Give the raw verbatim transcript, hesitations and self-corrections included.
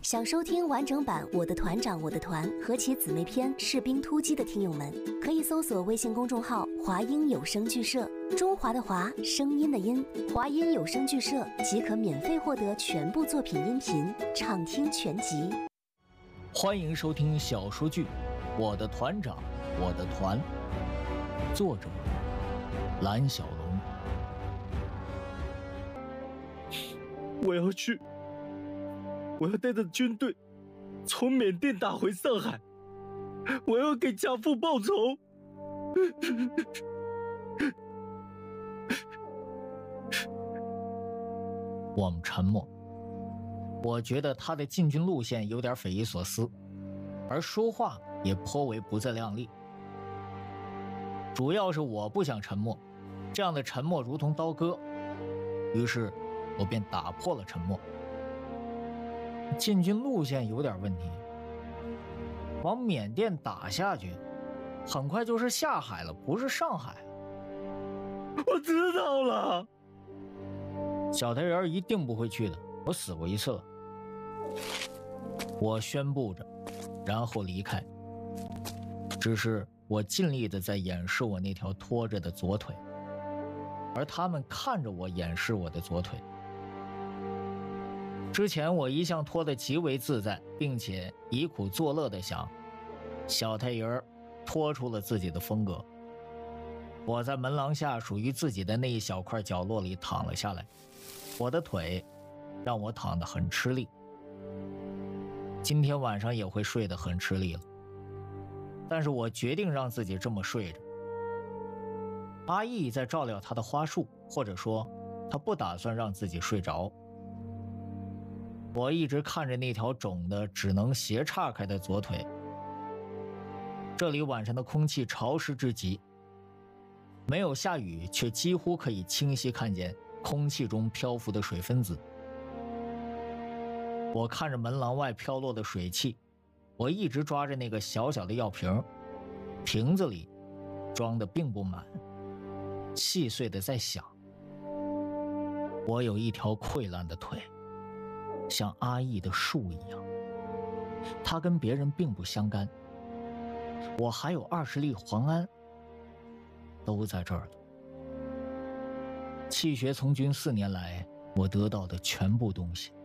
想收听完整版《我的团长我的团》和其姊妹篇《士兵突击》的听友们，可以搜索微信公众号“华音有声剧社”，中华的华，声音的音，华音有声剧社即可免费获得全部作品音频，畅听全集。 欢迎收听小说剧《我的团长我的团》，作者蓝小龙。 我要去。我要带着军队从缅甸打回上海，我要给家父报仇。 我们沉默，我觉得他的进军路线有点匪夷所思，而说话也颇为不自量力。主要是我不想沉默，这样的沉默如同刀割，于是我便打破了沉默。进军路线有点问题，往缅甸打下去，很快就是下海了，不是上海。 我知道了， 小太人一定不会去的，我死过一次了。我宣布着，然后离开。只是我尽力的在掩饰我那条拖着的左腿，而他们看着我掩饰我的左腿。之前我一向拖得极为自在，并且以苦作乐地想，小太人拖出了自己的风格。我在门廊下属于自己的那一小块角落里躺了下来，我的腿让我躺得很吃力，今天晚上也会睡得很吃力了，但是我决定让自己这么睡着。阿义在照料他的花束，或者说他不打算让自己睡着。我一直看着那条肿的只能斜岔开的左腿。这里晚上的空气潮湿至极，没有下雨，却几乎可以清晰看见空气中漂浮的水分子。我看着门廊外飘落的水汽，我一直抓着那个小小的药瓶，瓶子里装的并不满，细碎的在响。我有一条溃烂的腿，像阿义的树一样，他跟别人并不相干。我还有二十粒磺胺，都在这儿了。气血从军四年来，我得到的全部东西，